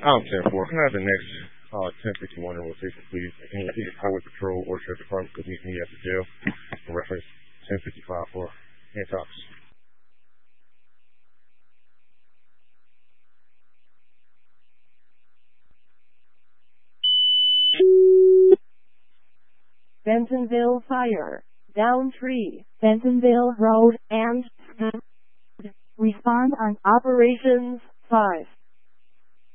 I'm 10-4. Can I have the next 1051 in rotation, please? And either Highway Patrol or Sheriff Department could meet me at the jail in reference 1055 for Hancock's. Bentonville Fire, Down Tree, Bentonville Road, and respond on Operations 5.